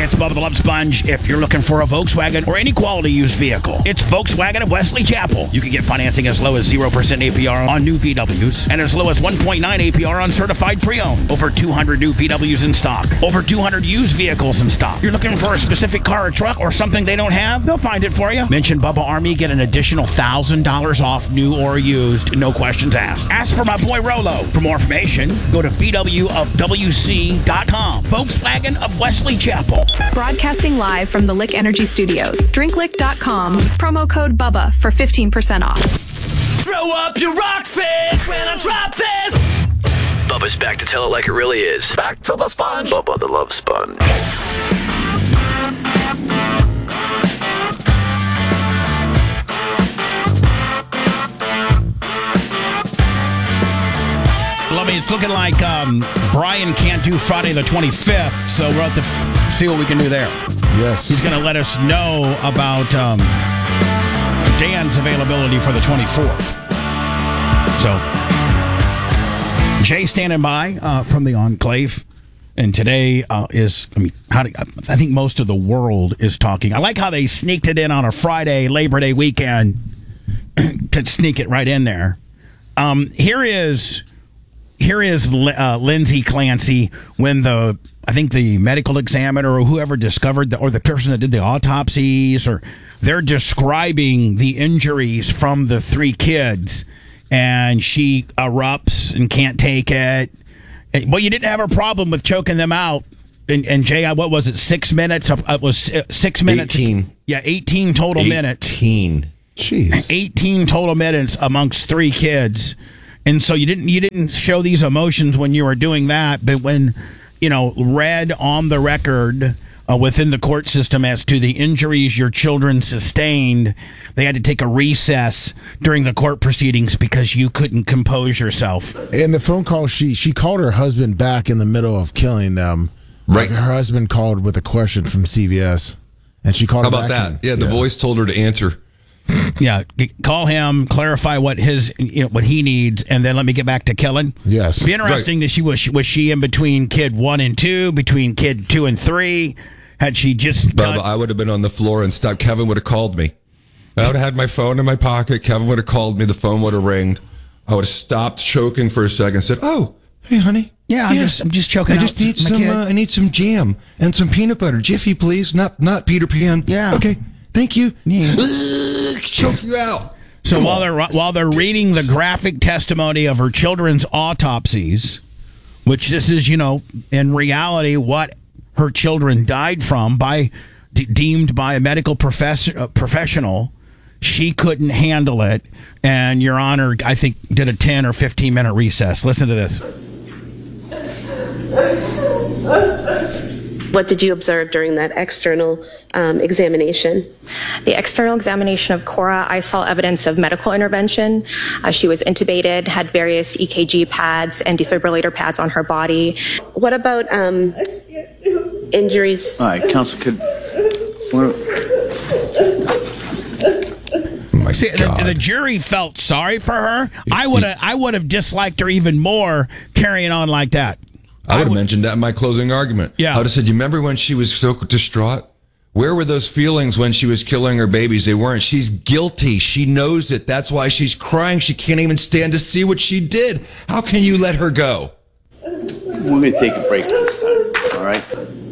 it's Bubba the Love Sponge. If you're looking for a Volkswagen or any quality used vehicle, it's Volkswagen of Wesley Chapel. You can get financing as low as 0% APR on new VWs and as low as 1.9 APR on certified pre-owned. Over 200 new VWs in stock. Over 200 used vehicles in stock. You're looking for a specific car or truck or something they don't have? They'll find it for you. Mention Bubba Army, get an additional $1,000 off new or used. No questions asked. Ask for my boy Rolo. For more information, go to VWofWC.com. Volkswagen of Wesley Chapel. Broadcasting live from the Lick Energy Studios. DrinkLick.com. Promo code BUBBA for 15% off. Throw up your rock fist when I drop this. Bubba's back to tell it like it really is. Back to the sponge. Bubba the Love Sponge. It's looking like Brian can't do Friday the 25th, so we'll have to see what we can do there. Yes. He's going to let us know about Dan's availability for the 24th. So, Jay standing by from the Enclave, and today I think most of the world is talking. I like how they sneaked it in on a Friday, Labor Day weekend, to sneak it right in there. Here is Lindsay Clancy when I think the medical examiner or whoever discovered or the person that did the autopsies, or they're describing the injuries from the three kids, and she erupts and can't take it. Well, you didn't have a problem with choking them out. And Jay, what was it, 6 minutes? It was 6 minutes. 18. Yeah, 18 total minutes. 18. Jeez. 18 total minutes amongst three kids. And so you didn't show these emotions when you were doing that, but when, read on the record within the court system as to the injuries your children sustained, they had to take a recess during the court proceedings because you couldn't compose yourself. In the phone call, she called her husband back in the middle of killing them. Right. Like her husband called with a question from CVS, and she called. How about that? Yeah, the voice told her to answer. Yeah, call him, clarify what what he needs, and then let me get back to killing. Yes, it'd be interesting that she was she in between kid 1 and 2, between kid 2 and 3. Had she just? Bubba, I would have been on the floor and stopped. Kevin would have called me. I would have had my phone in my pocket. Kevin would have called me. The phone would have ringed. I would have stopped choking for a second. And said, "Oh, hey, honey. Yeah, I'm just choking. I just need some. I need some jam and some peanut butter. Jiffy, please. Not Peter Pan. Yeah. Okay. Thank you. Yeah. Choke you out." So while they're reading the graphic testimony of her children's autopsies, which this is, in reality what her children died from deemed by a medical professional, she couldn't handle it, and Your Honor, I think, did a 10 or 15 minute recess. Listen to this. What did you observe during that external examination? The external examination of Cora, I saw evidence of medical intervention. She was intubated, had various EKG pads and defibrillator pads on her body. What about injuries? All right, counsel could... See, the jury felt sorry for her. I would have disliked her even more carrying on like that. I would have mentioned that in my closing argument. Yeah. I would have said, you remember when she was so distraught? Where were those feelings when she was killing her babies? They weren't. She's guilty. She knows it. That's why she's crying. She can't even stand to see what she did. How can you let her go? We're going to take a break this time, all right?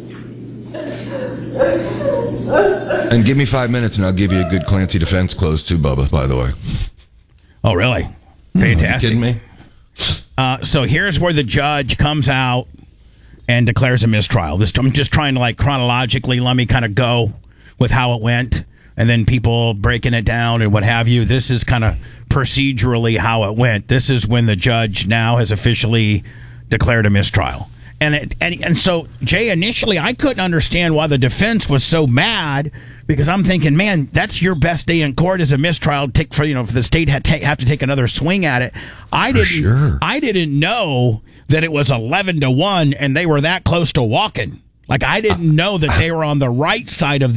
And give me 5 minutes and I'll give you a good Clancy defense close too, Bubba, by the way. Oh, really? Fantastic. Are you kidding me? So here's where the judge comes out and declares a mistrial. I'm just trying to chronologically, let me kind of go with how it went, and then people breaking it down and what have you. This is kind of procedurally how it went. This is when the judge now has officially declared a mistrial. And so, Jay, initially I couldn't understand why the defense was so mad, because I'm thinking, man, that's your best day in court as a mistrial. For the state have to take another swing at it. I didn't know that it was 11-1 and they were that close to walking. Like, I didn't know that they were on the right side of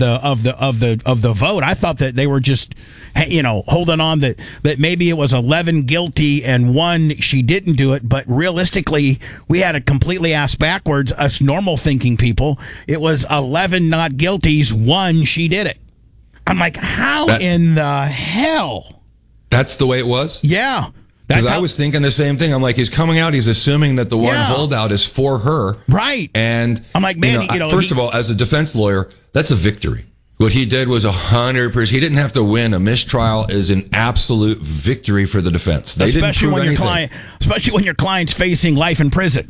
the vote. I thought that they were just, holding on that maybe it was 11 guilty and 1 she didn't do it. But realistically, we had it completely ass backwards. Us normal thinking people, it was 11 not guilties, 1 she did it. I'm like, how in the hell? That's the way it was? Yeah. Because I was thinking the same thing. I'm like, he's coming out. He's assuming that the one holdout is for her. Right. And I'm like, man, first of all, as a defense lawyer, that's a victory. What he did was 100%. He didn't have to win. A mistrial is an absolute victory for the defense. They didn't prove anything. Especially when your client's facing life in prison.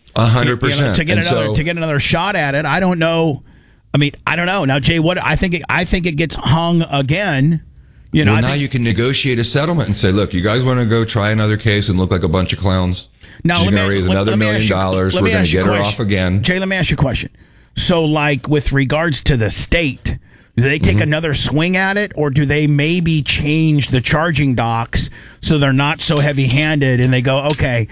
100%. To get another shot at it. I don't know. I mean, I don't know. Now, Jay, I think it gets hung again. Now you can negotiate a settlement and say, look, you guys want to go try another case and look like a bunch of clowns? Now, she's going to raise another $1 million. We're going to get her off again. Jay, let me ask you a question. So, like, with regards to the state, do they take another swing at it, or do they maybe change the charging docs so they're not so heavy-handed and they go, okay,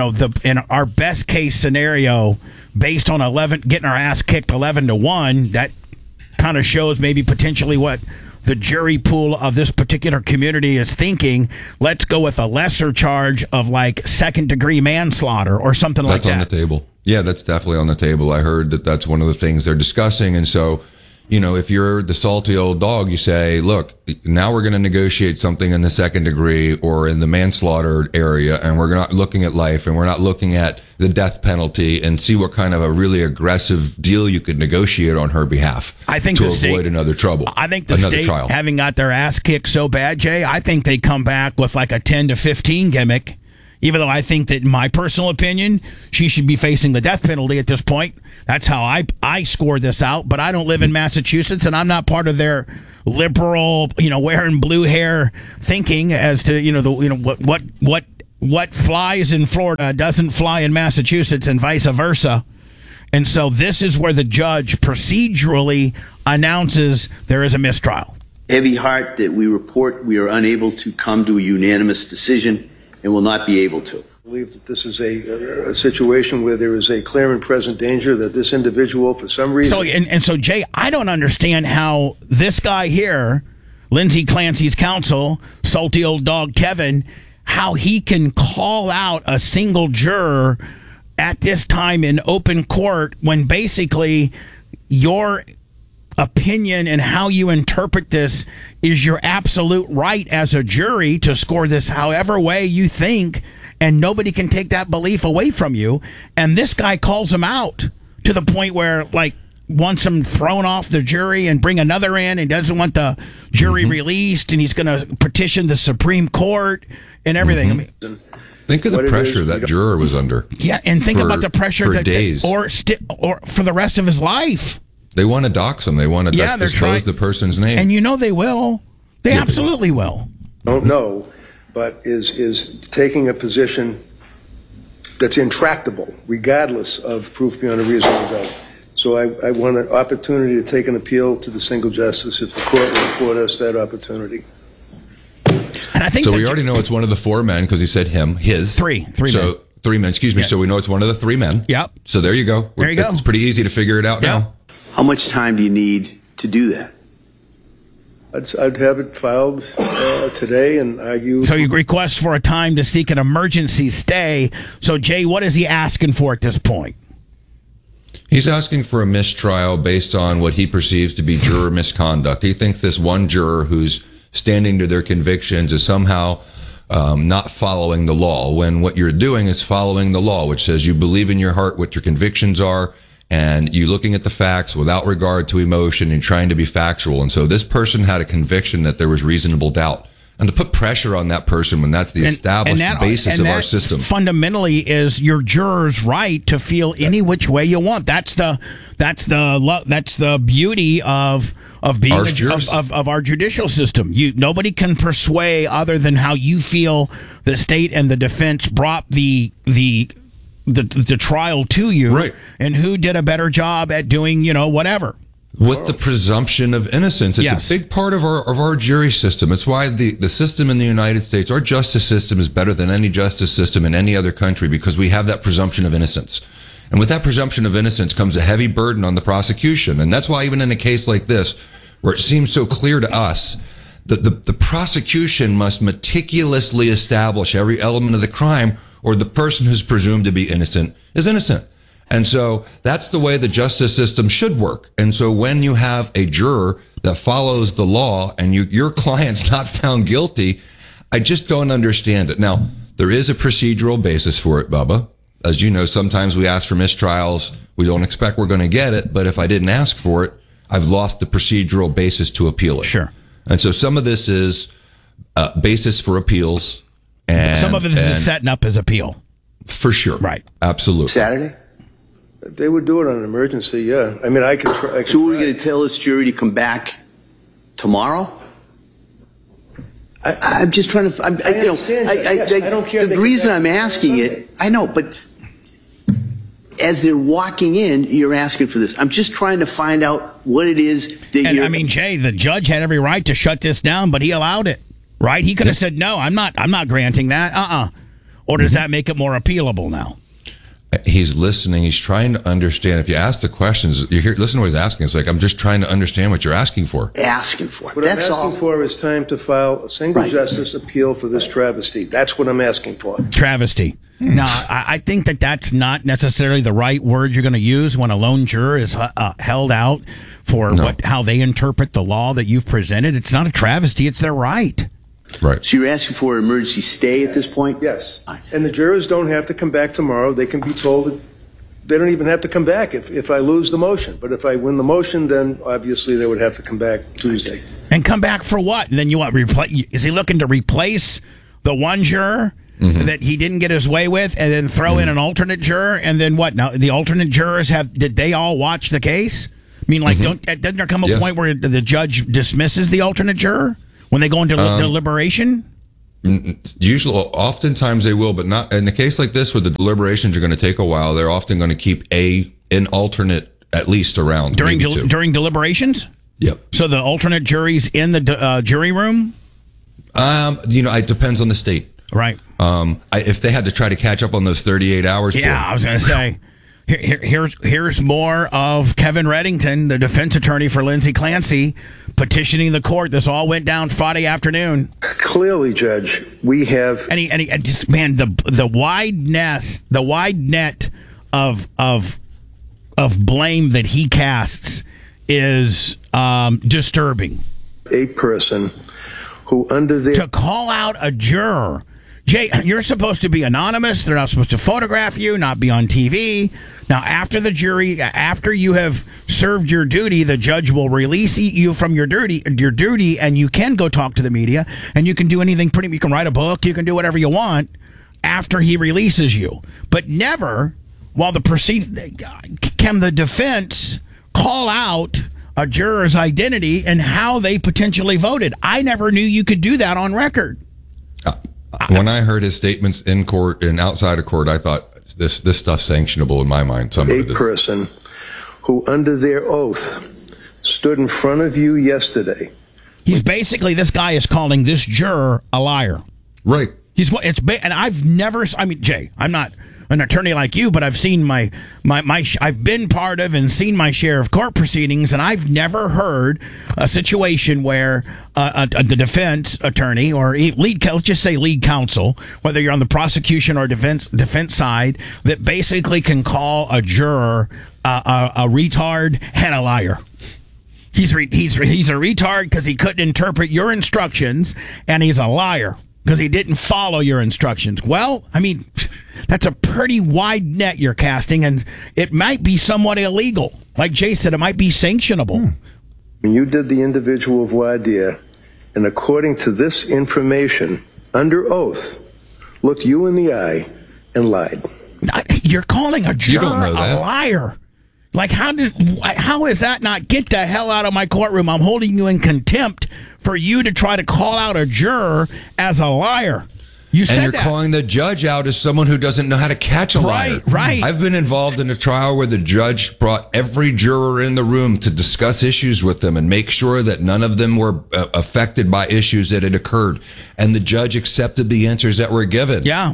in our best case scenario, based on getting our ass kicked 11-1, that kind of shows maybe potentially what the jury pool of this particular community is thinking. Let's go with a lesser charge of like second-degree manslaughter or something like that. That's on the table. Yeah, that's definitely on the table. I heard that that's one of the things they're discussing. And so, if you're the salty old dog, you say, look, now we're going to negotiate something in the second degree or in the manslaughter area, and we're not looking at life, and we're not looking at the death penalty, and see what kind of a really aggressive deal you could negotiate on her behalf to avoid another trouble. I think the state, having got their ass kicked so bad, Jay, I think they come back with like a 10 to 15 gimmick, even though I think that, in my personal opinion, she should be facing the death penalty at this point. That's how I scored this out. But I don't live in Massachusetts, and I'm not part of their liberal, wearing blue hair thinking as to, what flies in Florida doesn't fly in Massachusetts, and vice versa. And so this is where the judge procedurally announces there is a mistrial. Heavy heart that we report we are unable to come to a unanimous decision and will not be able to. I believe that this is a situation where there is a clear and present danger that this individual, for some reason... So, Jay, I don't understand how this guy here, Lindsay Clancy's counsel, salty old dog Kevin, how he can call out a single juror at this time in open court when basically your opinion and how you interpret this is your absolute right as a jury to score this however way you think, and nobody can take that belief away from you. And this guy calls him out to the point where, like, wants him thrown off the jury and bring another in, and doesn't want the jury released, and he's going to petition the Supreme Court and everything. I mean, think of the pressure that juror was under. Yeah, and think about the pressure for days, or for the rest of his life. They want to dox him. They want to disclose the person's name. And they will. They absolutely will. Don't know, but is taking a position that's intractable, regardless of proof beyond a reasonable doubt. So I want an opportunity to take an appeal to the single justice if the court will afford us that opportunity. And I think so. We already know it's one of the 4 men because he said his. Three men. 3 men, excuse me. Yeah. So we know it's one of the 3 men. Yep. So there you go. There you go. It's pretty easy to figure it out now. How much time do you need to do that? I'd have it filed today and argue. So you request for a time to seek an emergency stay. So, Jay, what is he asking for at this point? He's asking for a mistrial based on what he perceives to be juror misconduct. He thinks this one juror who's standing to their convictions is somehow not following the law, when what you're doing is following the law, which says you believe in your heart what your convictions are, and you looking at the facts without regard to emotion and trying to be factual. And so this person had a conviction that there was reasonable doubt. And to put pressure on that person when that's the established basis of our system. Fundamentally is your juror's right to feel any which way you want. That's the beauty of being of our judicial system. Nobody can persuade other than how you feel the state and the defense brought the trial to you, right, and who did a better job at doing whatever. With the presumption of innocence. It's a big part of our jury system. It's why the system in the United States, our justice system, is better than any justice system in any other country, because we have that presumption of innocence. And with that presumption of innocence comes a heavy burden on the prosecution. And that's why even in a case like this, where it seems so clear to us that the prosecution must meticulously establish every element of the crime, or the person who's presumed to be innocent is innocent. And so that's the way the justice system should work. And so when you have a juror that follows the law and your client's not found guilty, I just don't understand it. Now, there is a procedural basis for it, Bubba. As you know, sometimes we ask for mistrials. We don't expect we're going to get it. But if I didn't ask for it, I've lost the procedural basis to appeal it. Sure. And so some of this is basis for appeals. And some of it is setting up as appeal. For sure. Right. Absolutely. Saturday? They would do it on an emergency, yeah. I mean, I could try. So we're going to tell this jury to come back tomorrow? I'm just trying to. I understand. I don't care. The reason I'm asking it, I know, but as they're walking in, you're asking for this. I'm just trying to find out what it is that you're. I mean, Jay, the judge had every right to shut this down, but he allowed it. Right? He could have said, "No, I'm not granting that." Or does that make it more appealable now? He's listening. He's trying to understand. If you ask the questions, you hear. Listen to what he's asking. It's like, I'm just trying to understand what you're asking for. Asking for. What That's I'm asking all. for is time to file a single justice appeal for this travesty. That's what I'm asking for. Travesty. Now, I think that's not necessarily the right word you're going to use when a lone juror is held out for how they interpret the law that you've presented. It's not a travesty. It's their right. Right. So you're asking for an emergency stay at this point? Yes. And the jurors don't have to come back tomorrow. They can be told that they don't even have to come back if I lose the motion. But if I win the motion, then obviously they would have to come back Tuesday. And come back for what? And then you want is he looking to replace the one juror that he didn't get his way with, and then throw in an alternate juror? And then what? Now the alternate jurors did they all watch the case? I mean, like, doesn't there come a point where the judge dismisses the alternate juror when they go into deliberation? Usually, oftentimes they will, but not in a case like this where the deliberations are going to take a while. They're often going to keep an alternate at least around during deliberations. Yep. So the alternate jury's in the jury room. It depends on the state. Right. If they had to try to catch up on those 38 hours. Yeah, I was going to say. Here's more of Kevin Reddington, the defense attorney for Lindsay Clancy, petitioning the court. This all went down Friday afternoon. Clearly, Judge, we have and just, man, the wide net of blame that he casts is disturbing. A person who to call out a juror. Jay, you're supposed to be anonymous. They're not supposed to photograph you, not be on TV. Now, after you have served your duty, the judge will release you from your duty, and you can go talk to the media, and you can do anything you can write a book, you can do whatever you want after he releases you. But never, while can the defense call out a juror's identity and how they potentially voted. I never knew you could do that on record. When I heard his statements in court and outside of court, I thought this stuff's sanctionable in my mind. A person who, under their oath, stood in front of you yesterday. This guy is calling this juror a liar. Right. And I've never. I mean, Jay, I'm not an attorney like you, but I've seen I've been part of and seen my share of court proceedings, and I've never heard a situation where the defense attorney or let's just say lead counsel, whether you're on the prosecution or defense side, that basically can call a juror a retard and a liar. He's a retard because he couldn't interpret your instructions, and he's a liar because he didn't follow your instructions. Well, I mean, that's a pretty wide net you're casting, and it might be somewhat illegal. Like Jay said, it might be sanctionable. When you did the individual voir dire, and according to this information, under oath, looked you in the eye and lied. You're calling a juror a liar. Like, how is that not get the hell out of my courtroom? I'm holding you in contempt for you to try to call out a juror as a liar. You said and you're calling the judge out as someone who doesn't know how to catch a liar. Right. I've been involved in a trial where the judge brought every juror in the room to discuss issues with them and make sure that none of them were affected by issues that had occurred. And the judge accepted the answers that were given. Yeah.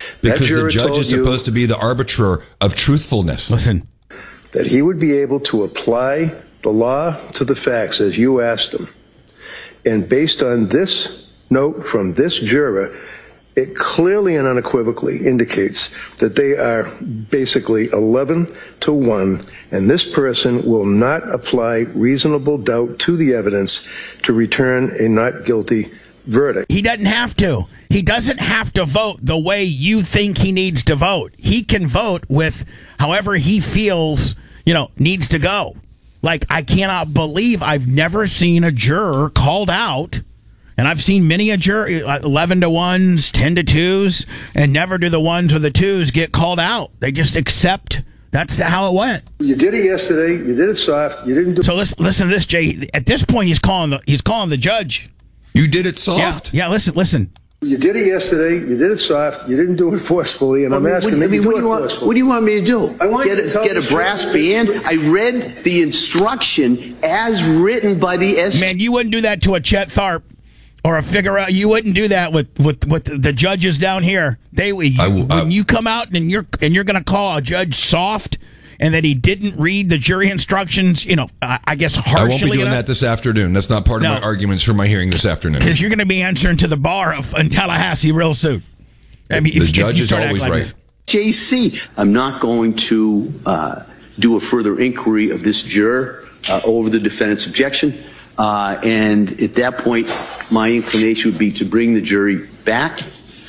Because juror the judge told is you supposed to be the arbiter of truthfulness. Listen. that he would be able to apply the law to the facts as you asked him. And based on this note from this juror, it clearly and unequivocally indicates that they are basically 11-1, and this person will not apply reasonable doubt to the evidence to return a not guilty verdict. He doesn't have to. He doesn't have to vote the way you think he needs to vote. He can vote with however he feels, needs to go. Like, I cannot believe I've never seen a juror called out. And I've seen many a jury, 11-1s, 10-2s, and never do the ones with the 2s get called out. They just accept that's how it went. You did it yesterday. You did it soft. You didn't do. So listen to this, Jay. At this point, he's calling the judge. You did it soft. Yeah. Listen. You did it yesterday. You did it soft. You didn't do it forcefully. And I'm asking, what do you want me to do? I want you to tell get a the brass jury- band. I read the instruction as written by the S. Man, you wouldn't do that to a Chet Tharp or a Figueroa. You wouldn't do that with the judges down here. When you come out and you're going to call a judge soft and that he didn't read the jury instructions, I guess harshly. I won't be doing that this afternoon. That's not part of my arguments for my hearing this afternoon. Because you're going to be answering to the bar in Tallahassee real soon. I mean, the judge is always right. JC, I'm not going to do a further inquiry of this juror over the defendant's objection. And at that point, my inclination would be to bring the jury back.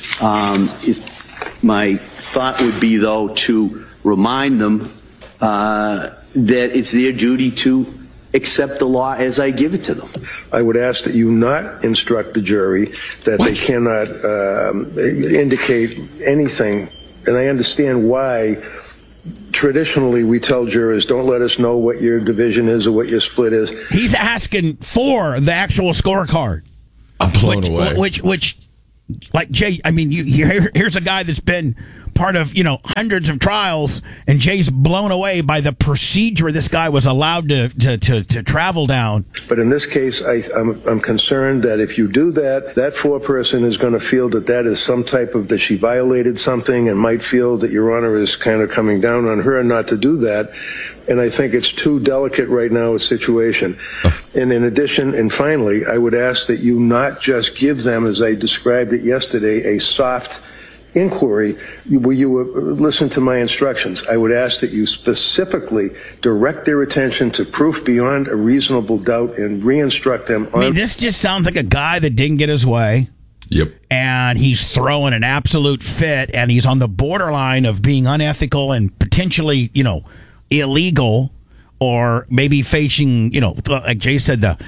If my thought would be, though, to remind them that it's their duty to accept the law as I give it to them. I would ask that you not instruct the jury that they cannot indicate anything. And I understand why traditionally we tell jurors, don't let us know what your division is or what your split is. He's asking for the actual scorecard. I'm blown away. Which, like Jay, I mean, here's a guy that's been part of hundreds of trials, and Jay's blown away by the procedure this guy was allowed to travel down. But in this case, I'm concerned that if you do that foreperson is going to feel that is some type of that she violated something and might feel that Your Honor is kind of coming down on her not to do that. And I think it's too delicate right now a situation. And in addition, and finally, I would ask that you not just give them, as I described it yesterday, a soft inquiry where you listen to my instructions. I would ask that you specifically direct their attention to proof beyond a reasonable doubt and re-instruct them on. I mean, this just sounds like a guy that didn't get his way. Yep. And he's throwing an absolute fit, and he's on the borderline of being unethical and potentially, illegal, or maybe facing, like Jay said, the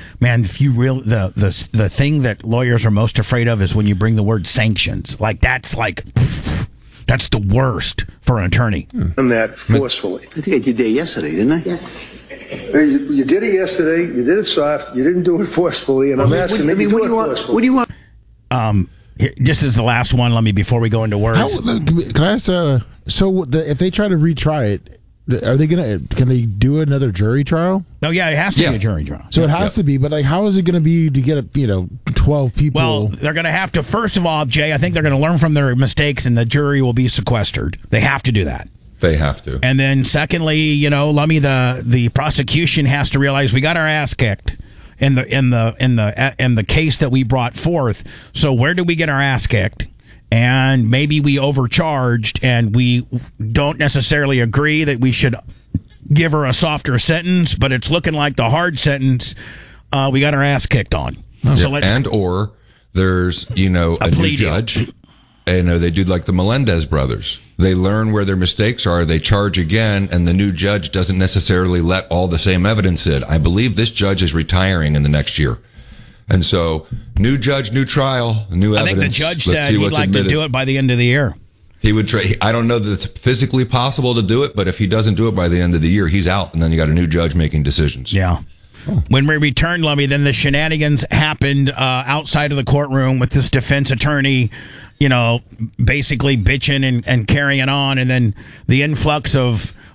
thing that lawyers are most afraid of is when you bring the word sanctions. That's the worst for an attorney. And that forcefully. I think I did that yesterday, didn't I? Yes. You did it yesterday. You did it soft. You didn't do it forcefully. And I'm asking that you do it forcefully. What do you want? This is the last one. Let me, before we go into words. Can I ask? If they try to retry it, are they can they do another jury trial? No, yeah, it has to be a jury trial. So it has to be, but how is it going to be to get 12 people? Well, they're going to have to, first of all, Jay, I think they're going to learn from their mistakes, and the jury will be sequestered. They have to do that. They have to. And then secondly, Lummy, the prosecution has to realize we got our ass kicked in the case that we brought forth. So where did we get our ass kicked? And maybe we overcharged, and we don't necessarily agree that we should give her a softer sentence, but it's looking like the hard sentence we got our ass kicked on. So or there's, a new judge. They do like the Melendez brothers. They learn where their mistakes are, they charge again, and the new judge doesn't necessarily let all the same evidence in. I believe this judge is retiring in the next year. And so, new judge, new trial, new evidence. I think the judge said he'd like to do it by the end of the year. He would try. I don't know that it's physically possible to do it, but if he doesn't do it by the end of the year, he's out, and then you got a new judge making decisions. Yeah. When we returned, Lummy, then the shenanigans happened outside of the courtroom with this defense attorney, basically bitching and carrying on, and then the influx of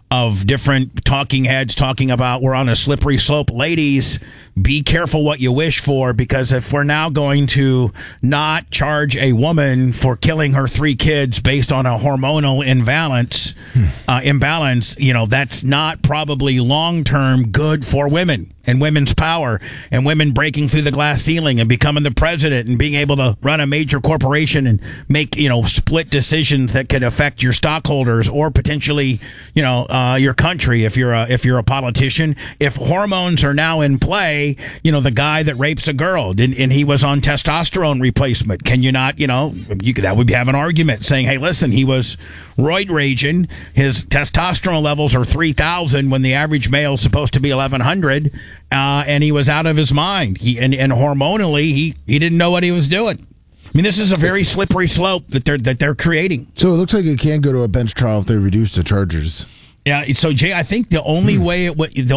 of different talking heads talking about we're on a slippery slope. Ladies, be careful what you wish for, because if we're now going to not charge a woman for killing her 3 kids based on a hormonal imbalance, that's not probably long-term good for women and women's power and women breaking through the glass ceiling and becoming the president and being able to run a major corporation and make, split decisions that could affect your stockholders or potentially, your country if you're a politician. If hormones are now in play, the guy that rapes a girl and he was on testosterone replacement, can you not, that would have an argument saying, hey, listen, he was roid raging. His testosterone levels are 3,000 when the average male is supposed to be 1,100. And he was out of his mind. And hormonally, he didn't know what he was doing. I mean, this is a very slippery slope that they're creating. So it looks like it can go to a bench trial if they reduce the charges. Yeah. So Jay, I think the only way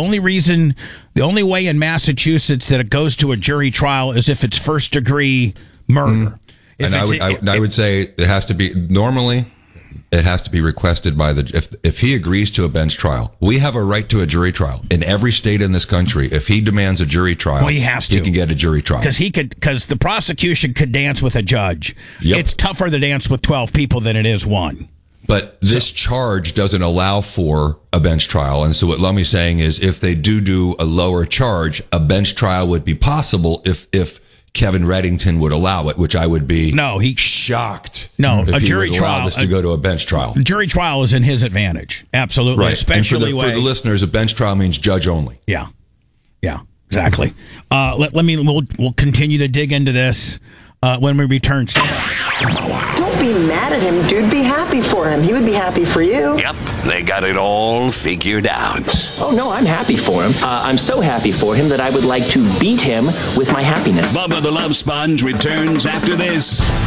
in Massachusetts that it goes to a jury trial is if it's first degree murder. And I would say it has to be normally. It has to be requested by if he agrees to a bench trial. We have a right to a jury trial in every state in this country. If he demands a jury trial, he has to. He can get a jury trial because the prosecution could dance with a judge. Yep. It's tougher to dance with 12 people than it is one. But this charge doesn't allow for a bench trial. And so what Lummy's saying is if they do a lower charge, a bench trial would be possible if Kevin Reddington would allow it, which I would be shocked. No, if a jury he would allow this to go to a bench trial. A jury trial is in his advantage. Absolutely. Right. Especially and for the listeners, a bench trial means judge only. Yeah. Exactly. We'll continue to dig into this when we return. Don't be mad at him, dude. Be happy for him. He would be happy for you. Yep, they got it all figured out. Oh, no, I'm happy for him. I'm so happy for him that I would like to beat him with my happiness. Bubba the Love Sponge returns after this.